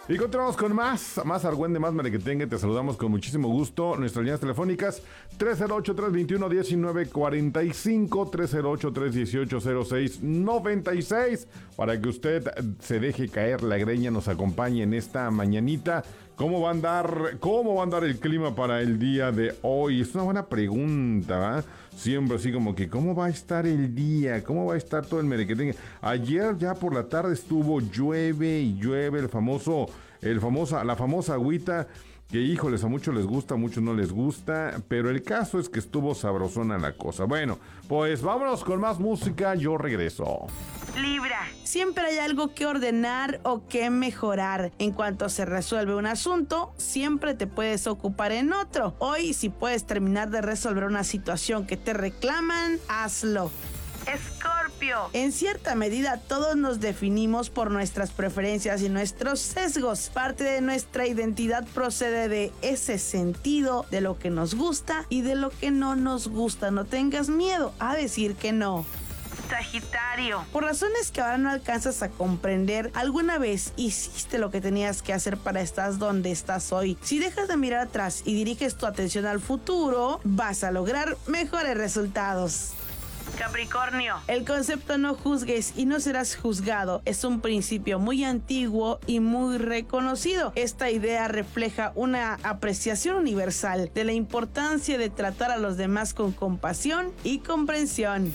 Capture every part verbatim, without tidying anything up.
Y continuamos con más, más argüende, más merequetengue. Te saludamos con muchísimo gusto. Nuestras líneas telefónicas tres cero ocho, tres dos uno, uno nueve cuatro cinco, tres cero ocho, tres uno ocho, cero seis nueve seis, para que usted se deje caer la greña, nos acompañe en esta mañanita. ¿Cómo va a andar, cómo va a andar el clima para el día de hoy? Es una buena pregunta, ¿va? Siempre así como que, ¿cómo va a estar el día? ¿Cómo va a estar todo el merequetengue? Ayer ya por la tarde estuvo llueve y llueve, el famoso, el famosa, la famosa agüita, que híjoles, a muchos les gusta, a muchos no les gusta, pero el caso es que estuvo sabrosona la cosa. Bueno, pues vámonos con más música, yo regreso. Libra, siempre hay algo que ordenar o que mejorar. En cuanto se resuelve un asunto, siempre te puedes ocupar en otro. Hoy, si puedes terminar de resolver una situación que te reclaman, hazlo. Escorpio. En cierta medida todos nos definimos por nuestras preferencias y nuestros sesgos. Parte de nuestra identidad procede de ese sentido, de lo que nos gusta y de lo que no nos gusta. No tengas miedo a decir que no. Sagitario. Por razones que ahora no alcanzas a comprender, alguna vez hiciste lo que tenías que hacer para estar donde estás hoy. Si dejas de mirar atrás y diriges tu atención al futuro, vas a lograr mejores resultados. Capricornio. El concepto no juzgues y no serás juzgado es un principio muy antiguo y muy reconocido. Esta idea refleja una apreciación universal de la importancia de tratar a los demás con compasión y comprensión.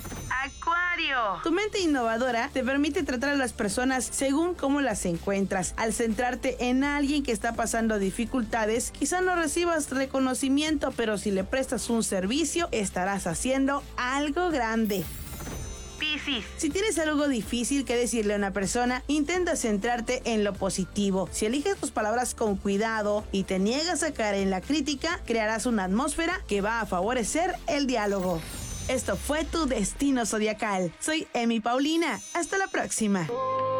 Acuario. Tu mente innovadora te permite tratar a las personas según cómo las encuentras. Al centrarte en alguien que está pasando dificultades, quizá no recibas reconocimiento, pero si le prestas un servicio, estarás haciendo algo grande. Piscis. Si tienes algo difícil que decirle a una persona, intenta centrarte en lo positivo. Si eliges tus palabras con cuidado y te niegas a caer en la crítica, crearás una atmósfera que va a favorecer el diálogo. Esto fue tu Destino Zodiacal. Soy Emi Paulina. Hasta la próxima.